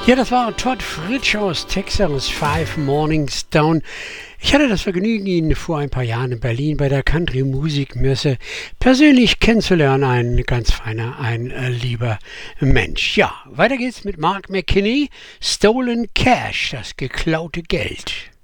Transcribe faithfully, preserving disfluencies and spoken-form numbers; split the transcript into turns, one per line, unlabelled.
Ja, das war Todd Fritsch aus Texas, Five Mornings Down. Ich hatte das Vergnügen, ihn vor ein paar Jahren in Berlin bei der Country-Musikmesse persönlich kennenzulernen. Ein ganz feiner, ein äh, lieber Mensch. Ja, weiter geht's mit Mark McKinney, Stolen Cash, das geklaute Geld.